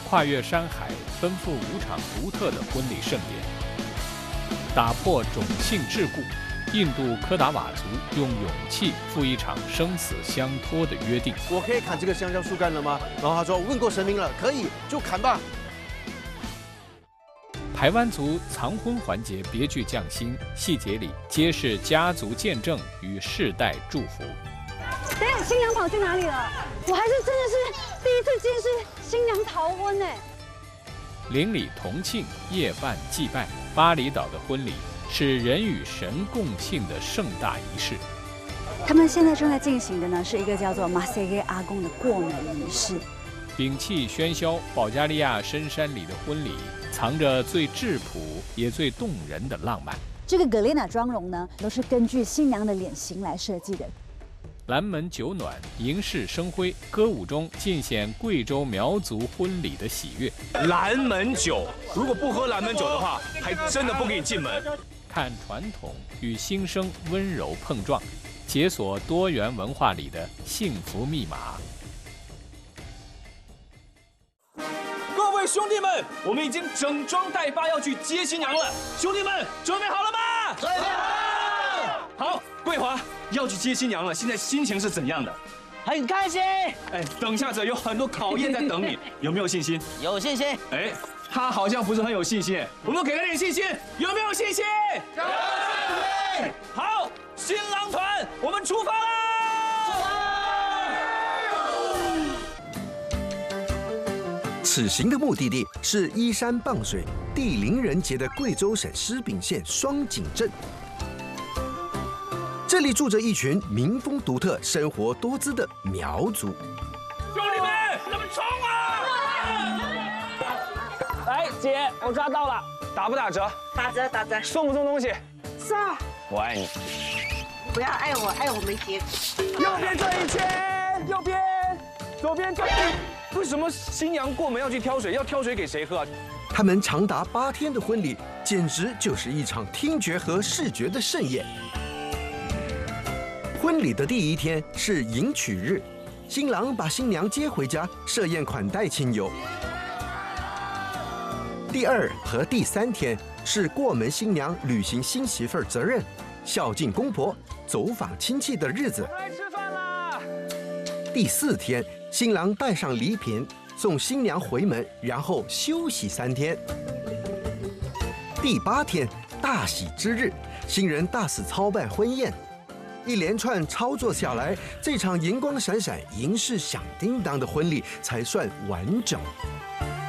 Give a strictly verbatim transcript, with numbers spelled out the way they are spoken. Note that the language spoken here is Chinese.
跨越山海，奔赴五场独特的婚礼盛典，打破种姓桎梏。印度科达瓦族用勇气赴一场生死相托的约定。 我可以砍这个香蕉树干了吗？然后他说问过神明了，可以，就砍吧。 排湾族藏婚环节别具匠心，细节里揭示家族见证与世代祝福。 等下，新娘跑去哪里了？我还是真的是第一次见识新娘逃婚呢。 邻里同庆，夜半祭拜。巴厘岛的婚礼是人与神共庆的盛大仪式。 他们现在正在进行的呢，是一个叫做马塞给阿公的过门仪式。 摒弃喧嚣，保加利亚深山里的婚礼藏着最质朴也最动人的浪漫。 这个格列娜妆容呢，都是根据新娘的脸型来设计的。 蓝门酒暖，迎世生辉，歌舞中尽显贵州苗族婚礼的喜悦。 蓝门酒，如果不喝蓝门酒的话，还真的不给你进门。 看传统与新生温柔碰撞，解锁多元文化里的幸福密码。 各位兄弟们，我们已经整装待发，要去接新娘了。兄弟们，准备好了吗？准备好了。好，桂华要去接新娘了，现在心情是怎样的？ 很开心。 哎，等下子有很多考验在等你，有没有信心？ 有信心。 哎，他好像不是很有信心，我们给他点信心，有没有信心？有信心。好，新郎团，我们出发啦！ 此行的目的地是依山傍水、地灵人杰的贵州省狮饼县双井镇。这里住着一群民风独特、生活多姿的苗族。 兄弟们，咱们冲啊！ 来，姐，我抓到了， 打不打折？ 打折打折， 送不送东西？ 送。 我爱你。 不要爱我，爱我没结果。 右边转一圈，右边，左边转。为什么新娘过门要去挑水？要挑水给谁喝啊？ 他们长达八天的婚礼，简直就是一场听觉和视觉的盛宴。婚礼的第一天是迎娶日，新郎把新娘接回家，设宴款待亲友。第二和第三天是过门新娘履行新媳妇儿责任、孝敬公婆、走访亲戚的日子。 来吃饭啦！ 第四天，新郎带上礼品，送新娘回门，然后休息三天。第八天，大喜之日，新人大肆操办婚宴。一连串操作下来，这场银光闪闪、银饰响叮当的婚礼才算完整。